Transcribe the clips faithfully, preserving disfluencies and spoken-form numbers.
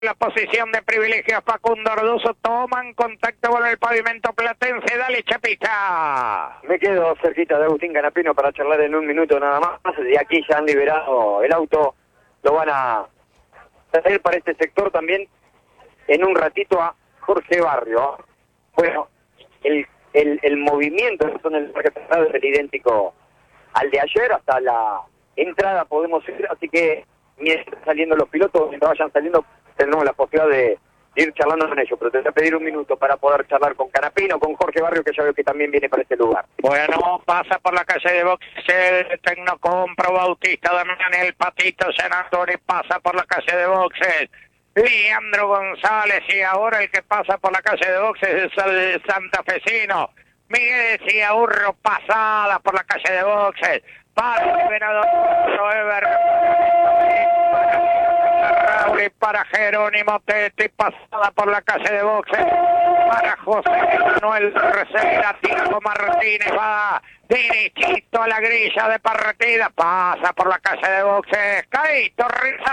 La posición de privilegio Facundo Orduzo, toman contacto con el pavimento platense, dale Chapita. Me quedo cerquita de Agustín Canapino para charlar en un minuto nada más. De aquí ya han liberado el auto, lo van a traer para este sector también en un ratito a Jorge Barrio. Bueno, el, el, el movimiento en el parque cerrado es el idéntico al de ayer, hasta la entrada podemos ir, así que mientras saliendo los pilotos, mientras vayan saliendo, tenemos la posibilidad de ir charlando con ellos, pero te voy a pedir un minuto para poder charlar con Canapino, con Jorge Barrio, que ya veo que también viene para este lugar. Bueno, pasa por la calle de boxes el Tecnocompro Bautista Damián, el Patito Senatore, pasa por la calle de boxes Leandro González, y ahora el que pasa por la calle de boxes es el santafesino Miguel Ciaurro, pasada por la calle de boxes para el venador Ever, Raúl, y para Jerónimo Tetti, pasada por la calle de boxes para José Manuel Recera. Tiago Martínez va derechito a la grilla de partida, pasa por la calle de boxes Caito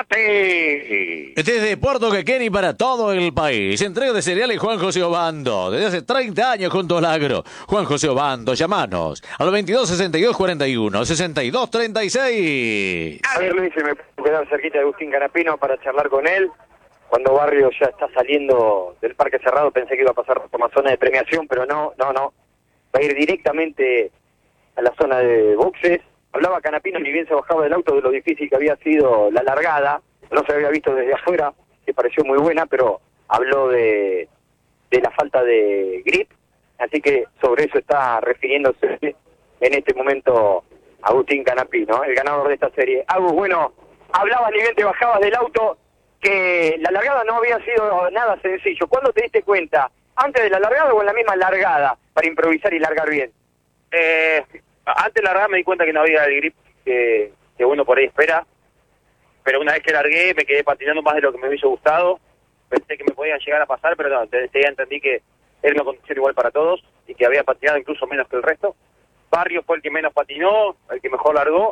Rizzati. Desde Puerto Quequén para todo el país, entrega de cereales Juan José Obando, desde hace treinta años junto al agro. Juan José Obando, llamanos al veintidós sesenta y dos cuarenta y uno sesenta y dos treinta y seis. A ver, Luis, me puedo quedar cerquita de Agustín Canapino para charlar con él. Cuando Barrio ya está saliendo del parque cerrado, pensé que iba a pasar por la zona de premiación, pero no, no, no. Va a ir directamente a la zona de boxes. Hablaba Canapino, ni bien se bajaba del auto, de lo difícil que había sido la largada. No se había visto desde afuera, que pareció muy buena, pero habló de, de la falta de grip. Así que sobre eso está refiriéndose en este momento Agustín Canapino, el ganador de esta serie. Agus, bueno, hablabas ni bien te bajabas del auto, que la largada no había sido nada sencillo. ¿Cuándo te diste cuenta? ¿Antes de la largada o en la misma largada para improvisar y largar bien? Eh, antes de largar me di cuenta que no había el grip que, que uno por ahí espera, pero una vez que largué me quedé patinando más de lo que me hubiese gustado. Pensé que me podían llegar a pasar, pero no, desde ya entendí que era una condición igual para todos y que había patinado incluso menos que el resto. Barrio fue el que menos patinó, el que mejor largó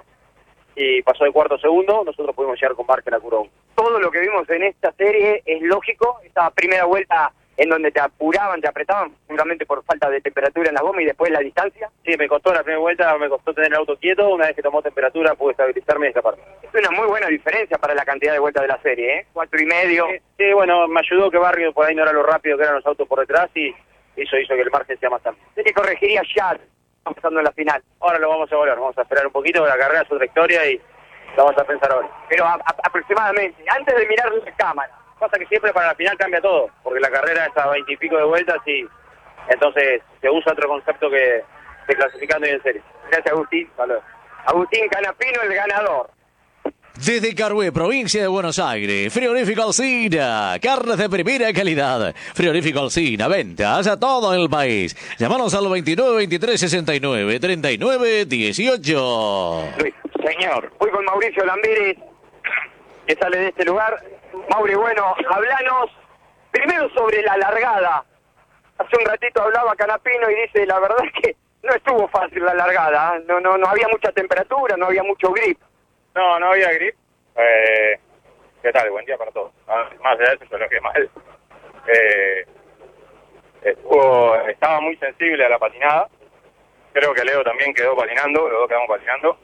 y pasó de cuarto segundo. Nosotros pudimos llegar con Barque a la curva uno. Todo lo que vimos en esta serie es lógico. Esta primera vuelta en donde te apuraban, te apretaban, seguramente por falta de temperatura en la goma y después la distancia. Sí, me costó la primera vuelta, me costó tener el auto quieto. Una vez que tomó temperatura pude estabilizarme y escaparme. Es una muy buena diferencia para la cantidad de vueltas de la serie, ¿eh? Cuatro y medio. Sí, sí, bueno, me ayudó que Barrio por ahí no era lo rápido que eran los autos por detrás y eso hizo que el margen sea más amplio. ¿Qué te corregiría ya, pasando en la final? Ahora lo vamos a volver, vamos a esperar un poquito, la carrera es otra historia y lo vamos a pensar ahora. Pero a, a, aproximadamente, antes de mirar la cámara. Pasa que siempre para la final cambia todo, porque la carrera es a veinte y pico de vueltas y entonces se usa otro concepto que, que clasificando y en serie. Gracias, Agustín. Vale. Agustín Canapino, el ganador. Desde Carué, provincia de Buenos Aires, Frigorífico Alsina, carnes de primera calidad. Frigorífico Alsina, ventas a todo el país. Llámanos al veintinueve veintitrés sesenta y nueve treinta y nueve dieciocho. Luis, señor, voy con Mauricio Lamberes, que sale de este lugar. Mauri, bueno, hablanos primero sobre la largada. Hace un ratito hablaba Canapino y dice, la verdad es que no estuvo fácil la largada, ¿eh? no, no, no había mucha temperatura, no había mucho grip. No, no había grip. Eh, ¿Qué tal? Buen día para todos. Ah, más allá de eso, yo lo que mal. Eh, estuvo, estaba muy sensible a la patinada. Creo que Leo también quedó patinando, los dos quedamos patinando.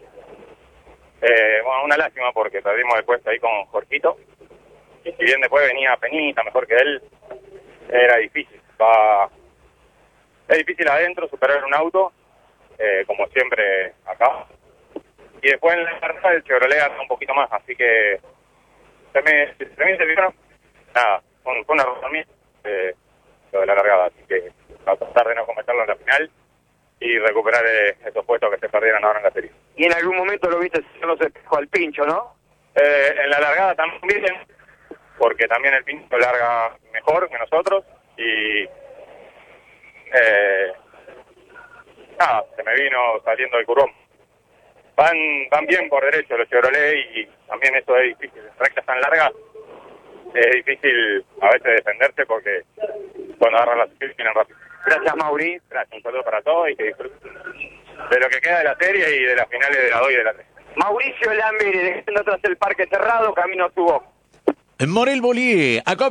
Eh, bueno, una lástima porque perdimos el puesto ahí con Jorgito. Y si bien después venía Penita, mejor que él, era difícil. Va... Es difícil adentro superar un auto, eh, como siempre acá. Y después en la carrera el Chevrolet anda un poquito más, así que se me, se me sirvieron. Nada, fue, fue una error también, eh, lo de la largada, así que a tratar de no cometerlo en la final y recuperar eh, esos puestos que se perdieron ahora en la serie. Y en algún momento lo viste no se dejó al pincho, ¿no? Eh, en la largada también, porque también el pincho larga mejor que nosotros y eh, nada, se me vino saliendo el curvón. Van van bien por derecho los Chevrolet y también eso es difícil. En rectas tan largas es difícil a veces defenderse porque cuando agarran las skills vienen rápido. Gracias, Mauri. Gracias, un saludo para todos y que disfruten de lo que queda de la serie y de las finales de la dos y de la tres. Mauricio Lamberes, dejando atrás el parque cerrado, camino a su box. Morel Bollier, acá